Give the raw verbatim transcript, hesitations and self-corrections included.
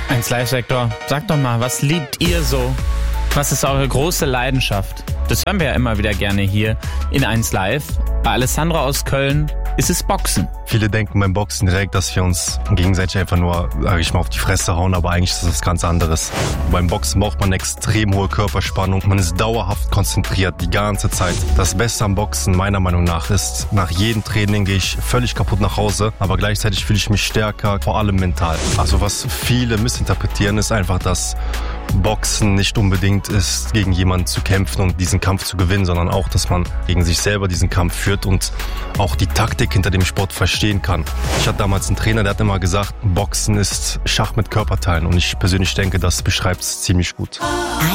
eins Live-Sektor, sagt doch mal, was liebt ihr so? Was ist eure große Leidenschaft? Das hören wir ja immer wieder gerne hier in eins Live. Bei Alessandro aus Köln ist es Boxen. Viele denken beim Boxen direkt, dass wir uns gegenseitig einfach nur, sag ich mal, auf die Fresse hauen, aber eigentlich ist das was ganz anderes. Beim Boxen braucht man extrem hohe Körperspannung. Man ist dauerhaft konzentriert, die ganze Zeit. Das Beste am Boxen, meiner Meinung nach, ist, nach jedem Training gehe ich völlig kaputt nach Hause, aber gleichzeitig fühle ich mich stärker, vor allem mental. Also was viele missinterpretieren, ist einfach, dass Boxen nicht unbedingt ist, gegen jemanden zu kämpfen und diesen Kampf zu gewinnen, sondern auch, dass man gegen sich selber diesen Kampf führt und auch die Taktik hinter dem Sport verstehen kann. Ich hatte damals einen Trainer, der hat immer gesagt, Boxen ist Schach mit Körperteilen und ich persönlich denke, das beschreibt es ziemlich gut.